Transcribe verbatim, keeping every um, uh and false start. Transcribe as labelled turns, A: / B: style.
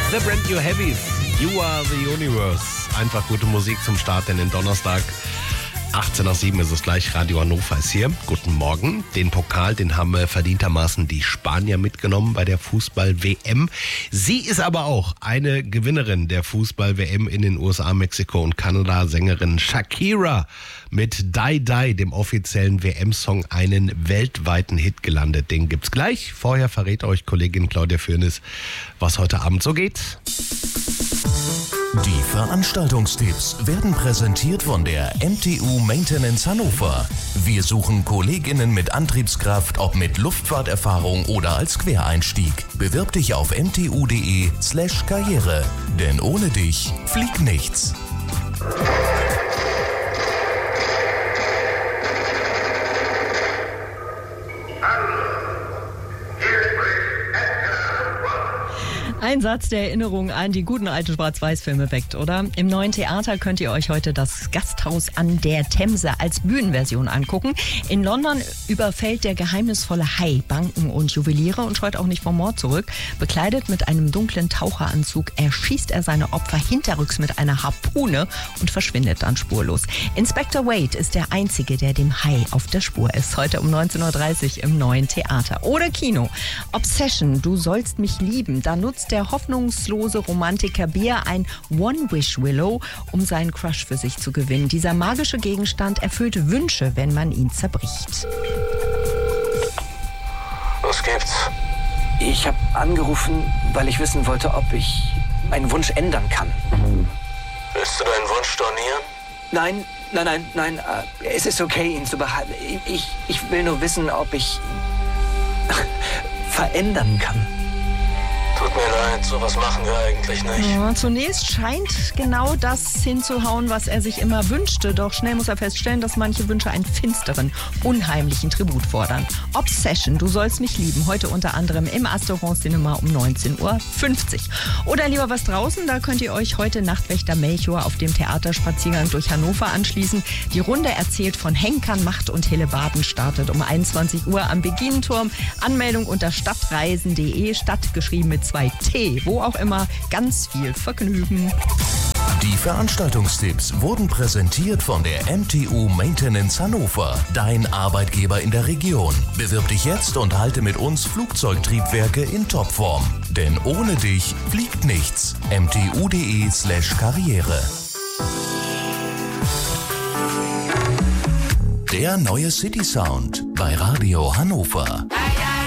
A: The Brand New Heavies, You Are the Universe. Einfach gute Musik zum Start in den Donnerstag. achtzehn nach sieben ist es gleich, Radio Hannover ist hier. Guten Morgen. Den Pokal, den haben wir verdientermaßen die Spanier mitgenommen bei der Fußball-W M. Sie ist aber auch eine Gewinnerin der Fußball-W M in den U S A, Mexiko und Kanada. Sängerin Shakira mit Die Die, dem offiziellen W M-Song, einen weltweiten Hit gelandet. Den gibt's gleich. Vorher verrät euch Kollegin Claudia Fürnis, was heute Abend so geht.
B: Die Veranstaltungstipps werden präsentiert von der M T U Maintenance Hannover. Wir suchen KollegInnen mit Antriebskraft, ob mit Luftfahrterfahrung oder als Quereinstieg. Bewirb dich auf mtu.de slash karriere. Denn ohne dich fliegt nichts.
C: Ein Satz der Erinnerung an die guten alten Schwarz-Weiß-Filme weckt, oder? Im Neuen Theater könnt ihr euch heute das Gasthaus an der Themse als Bühnenversion angucken. In London überfällt der geheimnisvolle Hai Banken und Juweliere und scheut auch nicht vom Mord zurück. Bekleidet mit einem dunklen Taucheranzug erschießt er seine Opfer hinterrücks mit einer Harpune und verschwindet dann spurlos. Inspector Wade ist der Einzige, der dem Hai auf der Spur ist. Heute um neunzehn Uhr dreißig im Neuen Theater. Oder Kino. Obsession, du sollst mich lieben. Da nutzt der hoffnungslose Romantiker Bear ein One-Wish-Willow, um seinen Crush für sich zu gewinnen. Dieser magische Gegenstand erfüllt Wünsche, wenn man ihn zerbricht.
D: Was gibt's? Ich habe angerufen, weil ich wissen wollte, ob ich meinen Wunsch ändern kann.
E: Willst du deinen Wunsch stornieren?
D: Nein, nein, nein, nein. Äh, es ist okay, ihn zu behalten. Ich, ich will nur wissen, ob ich verändern kann.
E: Tut mir leid, sowas machen wir eigentlich nicht.
C: Ja, zunächst scheint genau das hinzuhauen, was er sich immer wünschte. Doch schnell muss er feststellen, dass manche Wünsche einen finsteren, unheimlichen Tribut fordern. Obsession, du sollst mich lieben. Heute unter anderem im Asteron Cinema um neunzehn Uhr fünfzig. Oder lieber was draußen, da könnt ihr euch heute Nachtwächter Melchior auf dem Theaterspaziergang durch Hannover anschließen. Die Runde erzählt von Henkern, Macht und Hellebarden startet um einundzwanzig Uhr am Beginenturm. Anmeldung unter stadtreisen punkt de, Stadt geschrieben mit zwei T, wo auch immer. Ganz viel Vergnügen.
B: Die Veranstaltungstipps wurden präsentiert von der M T U Maintenance Hannover, dein Arbeitgeber in der Region. Bewirb dich jetzt und halte mit uns Flugzeugtriebwerke in Topform. Denn ohne dich fliegt nichts. mtu.de slash karriere. Der neue City Sound bei Radio Hannover.
F: Ay, ay.